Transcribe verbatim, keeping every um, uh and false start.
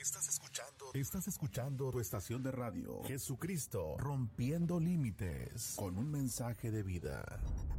Estás escuchando, estás escuchando tu estación de radio, Jesucristo Rompiendo Límites, con un mensaje de vida.